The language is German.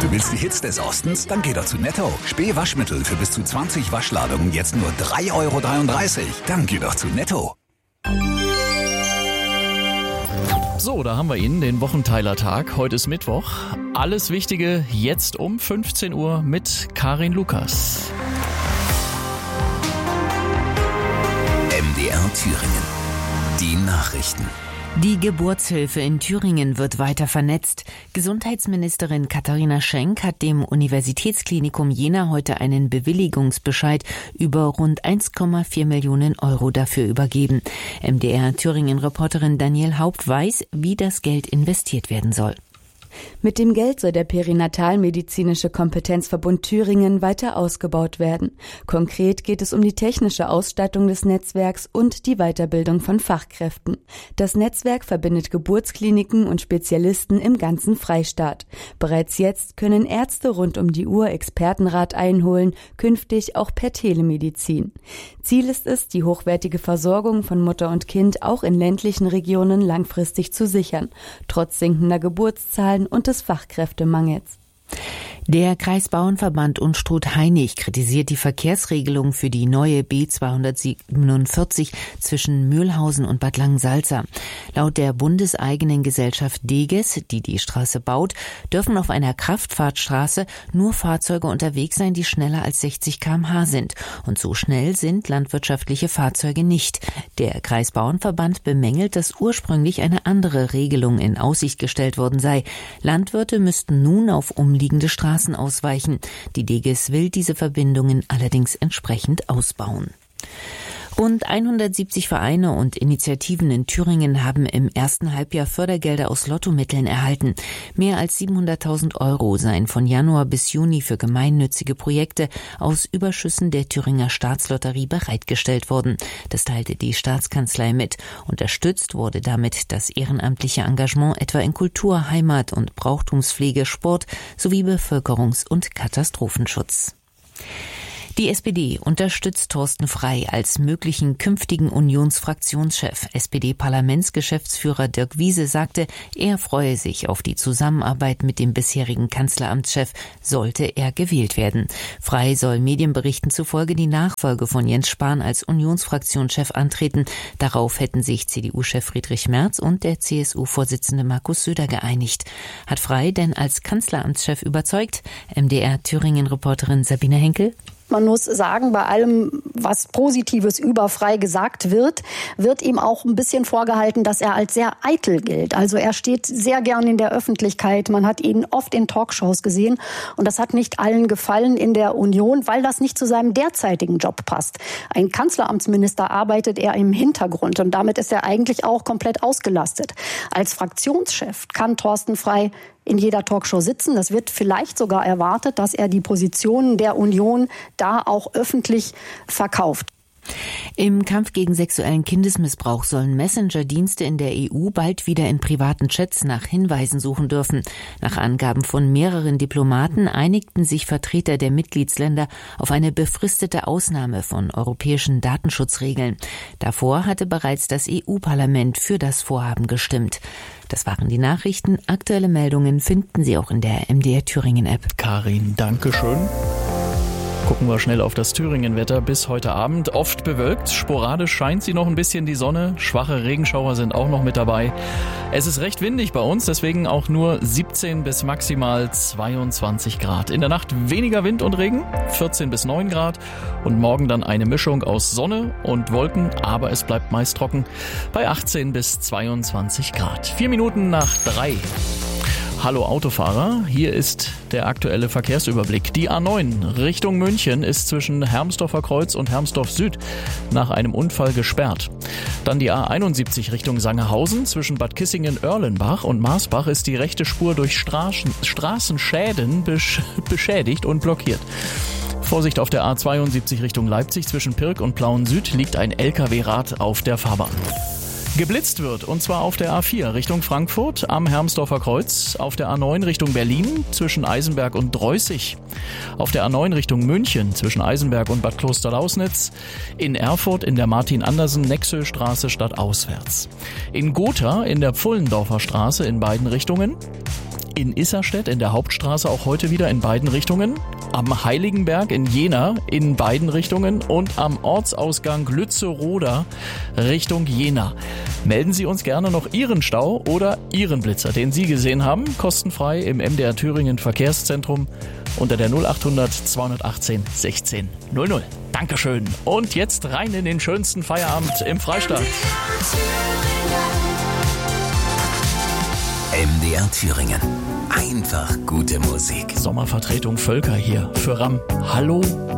Du willst die Hits des Ostens? Dann geh doch zu Netto. Spee-Waschmittel für bis zu 20 Waschladungen jetzt nur 3,33 €. Dann geh doch zu Netto. So, da haben wir ihn, den Wochenteilertag. Heute ist Mittwoch. Alles Wichtige jetzt um 15 Uhr mit Karin Lukas. MDR Thüringen. Die Nachrichten. Die Geburtshilfe in Thüringen wird weiter vernetzt. Gesundheitsministerin Katharina Schenk hat dem Universitätsklinikum Jena heute einen Bewilligungsbescheid über rund 1,4 Millionen € dafür übergeben. MDR Thüringen-Reporterin Daniel Haupt weiß, wie das Geld investiert werden soll. Mit dem Geld soll der Perinatalmedizinische Kompetenzverbund Thüringen weiter ausgebaut werden. Konkret geht es um die technische Ausstattung des Netzwerks und die Weiterbildung von Fachkräften. Das Netzwerk verbindet Geburtskliniken und Spezialisten im ganzen Freistaat. Bereits jetzt können Ärzte rund um die Uhr Expertenrat einholen, künftig auch per Telemedizin. Ziel ist es, die hochwertige Versorgung von Mutter und Kind auch in ländlichen Regionen langfristig zu sichern, trotz sinkender Geburtszahlen und des Fachkräftemangels. Der Kreisbauernverband Unstrut-Hainich kritisiert die Verkehrsregelung für die neue B247 zwischen Mühlhausen und Bad Langensalza. Laut der bundeseigenen Gesellschaft DEGES, die die Straße baut, dürfen auf einer Kraftfahrtstraße nur Fahrzeuge unterwegs sein, die schneller als 60 km/h sind. Und so schnell sind landwirtschaftliche Fahrzeuge nicht. Der Kreisbauernverband bemängelt, dass ursprünglich eine andere Regelung in Aussicht gestellt worden sei. Landwirte müssten nun auf umliegende Straßen ausweichen. Die DEGES will diese Verbindungen allerdings entsprechend ausbauen. Rund 170 Vereine und Initiativen in Thüringen haben im ersten Halbjahr Fördergelder aus Lottomitteln erhalten. Mehr als 700.000 € seien von Januar bis Juni für gemeinnützige Projekte aus Überschüssen der Thüringer Staatslotterie bereitgestellt worden. Das teilte die Staatskanzlei mit. Unterstützt wurde damit das ehrenamtliche Engagement etwa in Kultur, Heimat- und Brauchtumspflege, Sport sowie Bevölkerungs- und Katastrophenschutz. Die SPD unterstützt Thorsten Frey als möglichen künftigen Unionsfraktionschef. SPD-Parlamentsgeschäftsführer Dirk Wiese sagte, er freue sich auf die Zusammenarbeit mit dem bisherigen Kanzleramtschef, sollte er gewählt werden. Frey soll Medienberichten zufolge die Nachfolge von Jens Spahn als Unionsfraktionschef antreten. Darauf hätten sich CDU-Chef Friedrich Merz und der CSU-Vorsitzende Markus Söder geeinigt. Hat Frey denn als Kanzleramtschef überzeugt? MDR Thüringen-Reporterin Sabine Henkel. Man muss sagen, bei allem, was Positives über Frey gesagt wird, wird ihm auch ein bisschen vorgehalten, dass er als sehr eitel gilt. Also er steht sehr gern in der Öffentlichkeit. Man hat ihn oft in Talkshows gesehen. Und das hat nicht allen gefallen in der Union, weil das nicht zu seinem derzeitigen Job passt. Ein Kanzleramtsminister arbeitet er im Hintergrund und damit ist er eigentlich auch komplett ausgelastet. Als Fraktionschef kann Thorsten Frey in jeder Talkshow sitzen. Das wird vielleicht sogar erwartet, dass er die Positionen der Union da auch öffentlich verkauft. Im Kampf gegen sexuellen Kindesmissbrauch sollen Messenger-Dienste in der EU bald wieder in privaten Chats nach Hinweisen suchen dürfen. Nach Angaben von mehreren Diplomaten einigten sich Vertreter der Mitgliedsländer auf eine befristete Ausnahme von europäischen Datenschutzregeln. Davor hatte bereits das EU-Parlament für das Vorhaben gestimmt. Das waren die Nachrichten. Aktuelle Meldungen finden Sie auch in der MDR Thüringen-App. Karin, danke schön. Gucken wir schnell auf das Thüringen-Wetter bis heute Abend. Oft bewölkt, sporadisch scheint sie noch ein bisschen die Sonne. Schwache Regenschauer sind auch noch mit dabei. Es ist recht windig bei uns, deswegen auch nur 17 bis maximal 22 Grad. In der Nacht weniger Wind und Regen, 14 bis 9 Grad. Und morgen dann eine Mischung aus Sonne und Wolken, aber es bleibt meist trocken bei 18 bis 22 Grad. 4 Minuten nach 3. Hallo Autofahrer, hier ist der aktuelle Verkehrsüberblick. Die A9 Richtung München ist zwischen Hermsdorfer Kreuz und Hermsdorf Süd nach einem Unfall gesperrt. Dann die A71 Richtung Sangerhausen zwischen Bad Kissingen-Oerlenbach und Marsbach ist die rechte Spur durch Straßenschäden beschädigt und blockiert. Vorsicht auf der A72 Richtung Leipzig zwischen Pirk und Plauen Süd liegt ein LKW-Rad auf der Fahrbahn. Geblitzt wird, und zwar auf der A4 Richtung Frankfurt am Hermsdorfer Kreuz, auf der A9 Richtung Berlin zwischen Eisenberg und Dreußig, auf der A9 Richtung München zwischen Eisenberg und Bad Klosterlausnitz, in Erfurt in der Martin-Andersen-Nexö-Straße stadtauswärts, in Gotha in der Pfullendorfer Straße in beiden Richtungen, In Isserstedt in der Hauptstraße auch heute wieder in beiden Richtungen. Am Heiligenberg in Jena in beiden Richtungen und am Ortsausgang Lützeroda Richtung Jena. Melden Sie uns gerne noch Ihren Stau oder Ihren Blitzer, den Sie gesehen haben, kostenfrei im MDR Thüringen Verkehrszentrum unter der 0800 218 16 00. Dankeschön. Und jetzt rein in den schönsten Feierabend im Freistaat. MDR Thüringen. Einfach gute Musik. Sommervertretung Völker hier für RAM. Hallo